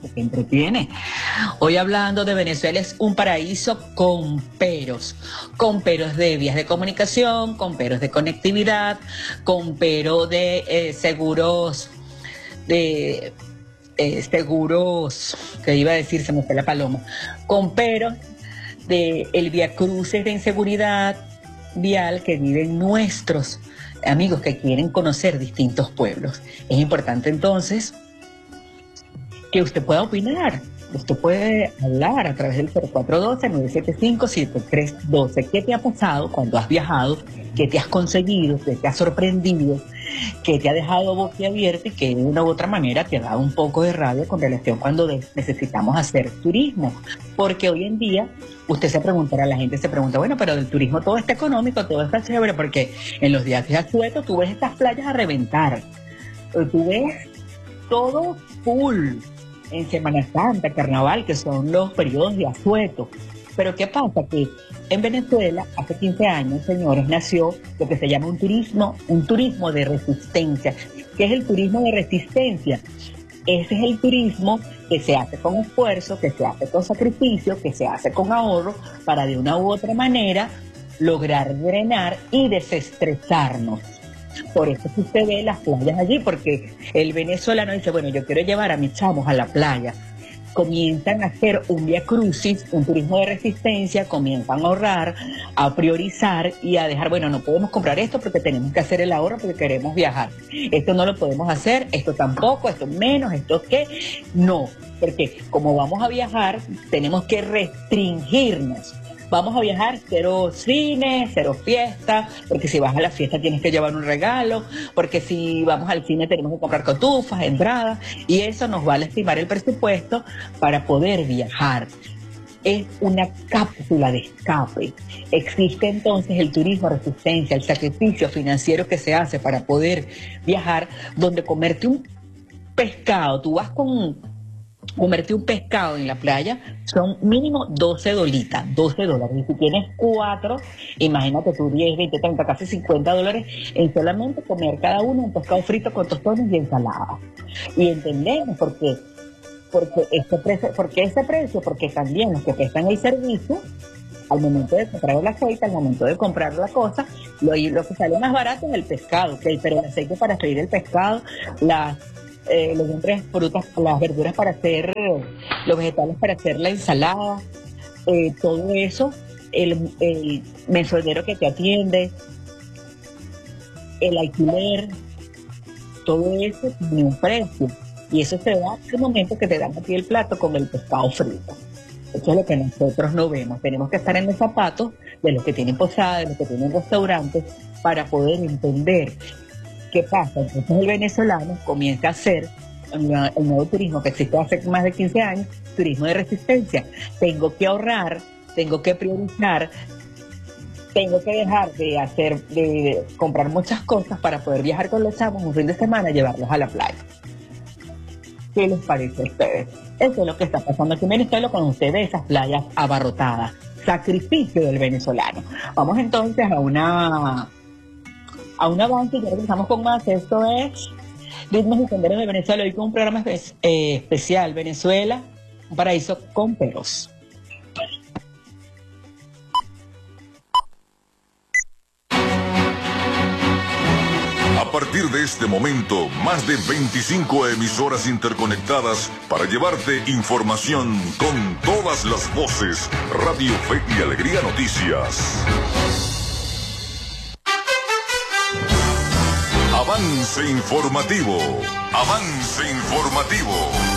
que entretiene. Hoy hablando de Venezuela, es un paraíso con peros de vías de comunicación, con peros de conectividad, con pero de seguros, de seguros, que iba a decir, se me fue la paloma, con peros de el viacrucis de inseguridad vial que viven nuestros amigos que quieren conocer distintos pueblos. Es importante entonces que usted pueda opinar. Usted puede hablar a través del 0412-975-7312. ¿Qué te ha pasado cuando has viajado? ¿Qué te has conseguido? ¿Qué te ha sorprendido? ¿Qué te ha dejado boquiabierto y que de una u otra manera te ha dado un poco de rabia con relación cuando necesitamos hacer turismo? Porque hoy en día usted se preguntará, la gente se pregunta, bueno, pero del turismo todo está económico, todo está chévere, porque en los días de asueto tú ves estas playas a reventar. Tú ves todo full. En Semana Santa, Carnaval, que son los periodos de asueto. Pero ¿qué pasa? Que en Venezuela, hace 15 años, señores, nació lo que se llama un turismo de resistencia. ¿Qué es el turismo de resistencia? Ese es el turismo que se hace con esfuerzo, que se hace con sacrificio, que se hace con ahorro, para de una u otra manera lograr drenar y desestresarnos. Por eso que usted ve las playas allí, porque el venezolano dice, bueno, yo quiero llevar a mis chamos a la playa. Comienzan a hacer un viacrucis, un turismo de resistencia, comienzan a ahorrar, a priorizar y a dejar, bueno, no podemos comprar esto porque tenemos que hacer el ahorro porque queremos viajar. Esto no lo podemos hacer, esto tampoco, esto menos, esto qué. No, porque como vamos a viajar, tenemos que restringirnos. Vamos a viajar, cero cine, cero fiesta, porque si vas a la fiesta tienes que llevar un regalo, porque si vamos al cine tenemos que comprar cotufas, entradas, y eso nos va a lastimar el presupuesto para poder viajar. Es una cápsula de escape. Existe entonces el turismo de resistencia, el sacrificio financiero que se hace para poder viajar, donde comerte un pescado, tú vas con comerte un pescado en la playa, son mínimo 12 dolitas, $12. Y si tienes 4, imagínate tú 10, 20, 30, casi $50 en solamente comer cada uno un pescado frito con tostones y ensalada. Y entendemos por qué ese precio, porque también los que prestan el servicio, al momento de comprar el aceite, al momento de comprar la cosa, lo que sale más barato es el pescado, ¿okay? Pero el aceite para freír el pescado, los otras frutas, las verduras para hacer, los vegetales para hacer la ensalada, todo eso, el mesonero que te atiende, el alquiler, todo eso tiene un precio. Y eso se da en el momento que te dan a ti el plato con el pescado frito. Eso es lo que nosotros no vemos. Tenemos que estar en los zapatos de los que tienen posadas, de los que tienen restaurantes, para poder entender qué pasa. Entonces el venezolano comienza a hacer el nuevo turismo que existe hace más de 15 años, turismo de resistencia. Tengo que ahorrar, tengo que priorizar, tengo que dejar de comprar muchas cosas para poder viajar con los chamos un fin de semana y llevarlos a la playa. ¿Qué les parece a ustedes? Eso es lo que está pasando aquí en Venezuela cuando usted ve esas playas abarrotadas. Sacrificio del venezolano. Vamos entonces a un avance y ya regresamos con más. Esto es Ritmos y Senderos de Venezuela. Hoy con un programa especial, Venezuela, un paraíso con peros. A partir de este momento, más de 25 emisoras interconectadas para llevarte información con todas las voces. Radio Fe y Alegría Noticias. Avance informativo. Avance informativo.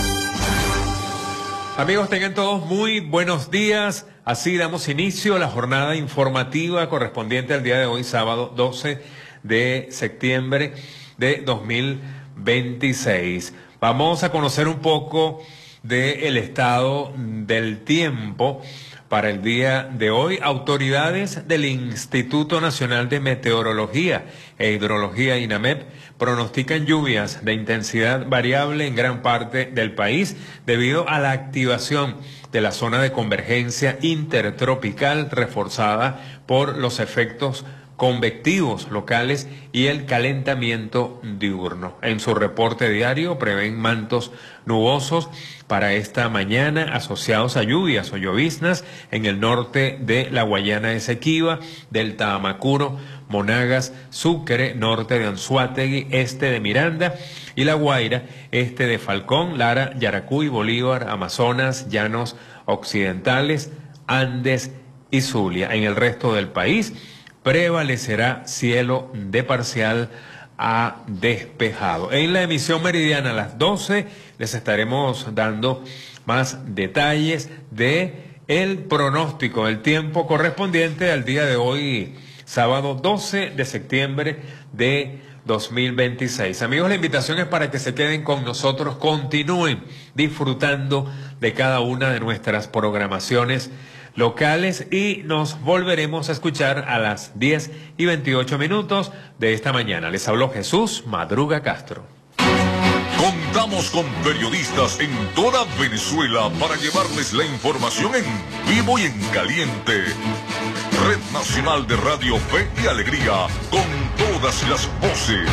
Amigos, tengan todos muy buenos días. Así damos inicio a la jornada informativa correspondiente al día de hoy, sábado 12 de septiembre de 2026. Vamos a conocer un poco del estado del tiempo para el día de hoy. Autoridades del Instituto Nacional de Meteorología e Hidrología, INAMEP, pronostican lluvias de intensidad variable en gran parte del país debido a la activación de la zona de convergencia intertropical reforzada por los efectos convectivos locales y el calentamiento diurno. En su reporte diario prevén mantos nubosos para esta mañana asociados a lluvias o lloviznas en el norte de la Guayana Esequiba, del Tamacuro, Monagas, Sucre, norte de Anzoátegui, este de Miranda y La Guaira, este de Falcón, Lara, Yaracuy, Bolívar, Amazonas, Llanos Occidentales, Andes y Zulia. En el resto del país prevalecerá cielo de parcial a despejado. En la emisión meridiana a las 12 les estaremos dando más detalles de el pronóstico del tiempo correspondiente al día de hoy, sábado 12 de septiembre de 2026. Amigos, la invitación es para que se queden con nosotros, continúen disfrutando de cada una de nuestras programaciones locales y nos volveremos a escuchar a las 10:28 de esta mañana. Les habló Jesús Madruga Castro. Contamos con periodistas en toda Venezuela para llevarles la información en vivo y en caliente. Red Nacional de Radio Fe y Alegría, con todas las voces.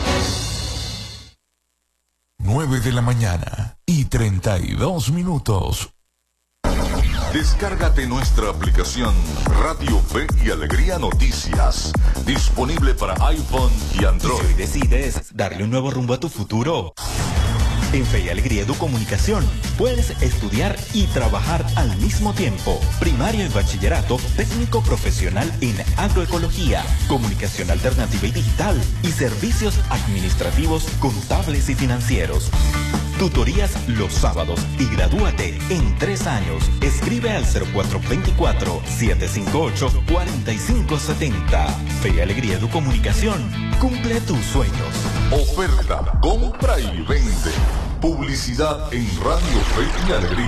9:32 Descárgate nuestra aplicación Radio Fe y Alegría Noticias, disponible para iPhone y Android. Si hoy decides darle un nuevo rumbo a tu futuro, en Fe y Alegría Educomunicación puedes estudiar y trabajar al mismo tiempo. Primario y bachillerato, técnico profesional en agroecología, comunicación alternativa y digital y servicios administrativos, contables y financieros. Tutorías los sábados y gradúate en 3 años. Escribe al 0424-758-4570. Fe y Alegría Educomunicación. Cumple tus sueños. Oferta, compra y vende. Publicidad en Radio Fe y Alegría.